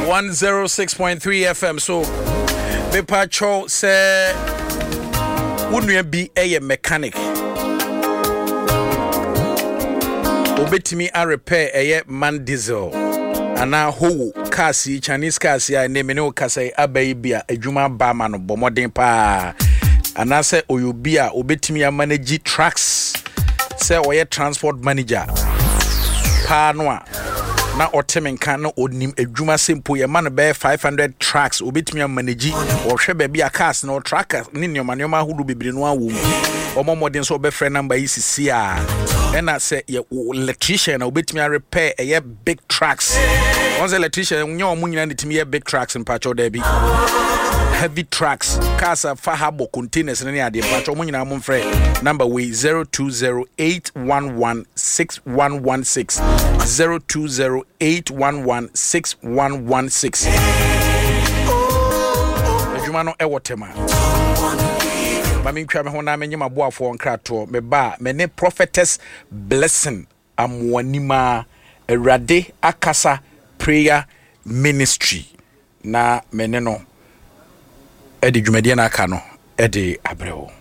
106.3 FM. So me pacho say wouldn't be a mechanic. Obetimi a repair a man diesel. And now who kasi Chinese kasi I name no kasi abaibia ejuma ba man bomodin pa. And I say oyubia obetimi a manage trucks. Say oye transport manager. Pa noa. Na otemen kan no onim ejuma simple ye man be 500 trucks obetimi a manage or hwe baby a cars no tracker ni nyoma hudu bebre no awo mu. Omo modern so be friend number is a and I say electrician obetimi a repair a big trucks. Once electrician nyo mu nyina nitimi big trucks in pacho there be heavy trucks cars are fahabo containers na ade pacho mu nyina mu frɛ number way 0208116116 0208116116 ejuma no ewotema Mami ntwa me ho na menye maboafo nkrato me ba me ne prophetess Blessing amwanima Awurade akasa prayer ministry na me ne no edi dwumade na aka no edi abrɛwo